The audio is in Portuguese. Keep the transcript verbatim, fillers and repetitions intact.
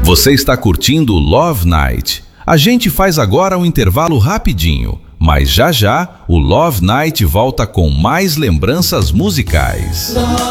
Você está curtindo Love Night. A gente faz agora um intervalo rapidinho, mas já já o Love Night volta com mais lembranças musicais.